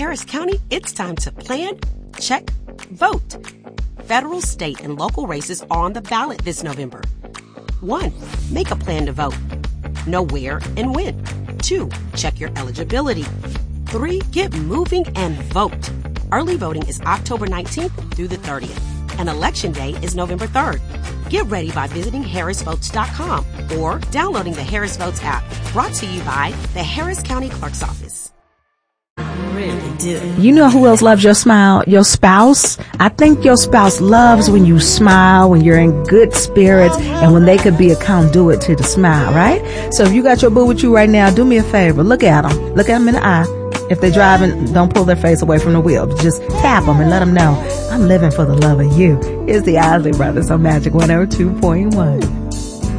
Harris County, it's time to plan, check, vote. Federal, state, and local races are on the ballot this November. 1. Make a plan to vote. Know where and when. 2. Check your eligibility. 3. Get moving and vote. Early voting is October 19th through the 30th, and Election Day is November 3rd. Get ready by visiting harrisvotes.com or downloading the Harris Votes app, brought to you by the Harris County Clerk's Office. Really do. You know who else loves your smile? Your spouse. I think your spouse loves when you smile, when you're in good spirits, and when they could be a conduit to the smile, right? So if you got your boo with you right now, do me a favor. Look at them. Look at them in the eye. If they're driving, don't pull their face away from the wheel. Just tap them and let them know, I'm living for the love of you. It's the Isley Brothers on Magic 102.1.